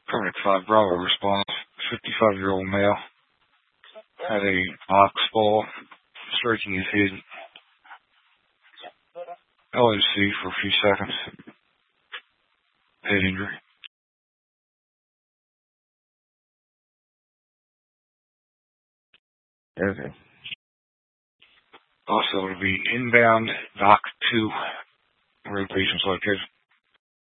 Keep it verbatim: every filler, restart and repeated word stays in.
Permanent five Bravo response. fifty-five-year-old male had a ox ball striking his head. L O C for a few seconds. Head injury. Okay. Also, it'll be inbound dock two. Where the patient's located.